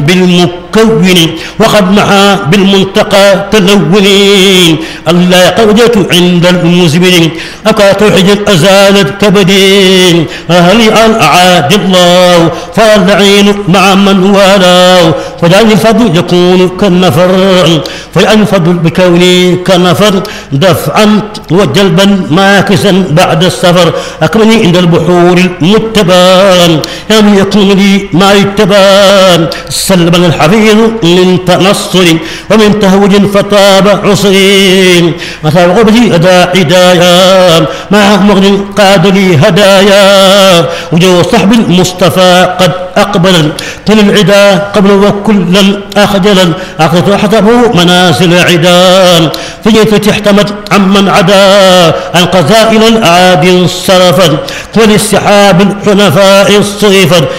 بالمكون وقد محى بالمنتقى تلونين الله قودت عند المزبرين أكا توحد أزالت كبدين هل أعاد الله فالعين مع من والاه فلأن الفضل يكون كالنفر فلأن الفضل بكوني كالنفر دفعا وجلبا ماكسا بعد السفر أكرمني عند البحور المتبان لم يكن لي ما يتبان سلبا الحفيظ من تنصر ومن تهوج فطاب عصرين مثل غبتي أدى عدايا مع مغن قاد لي هدايا وجو صحب المصطفى قد أقبل كل العدا قبل وكلا أخجلا أخذت حسبه منازل عدان فجيت احتمت عمن عدا عن قزائل الأعادي صرفا وللسحاب الحنفاء الصيفا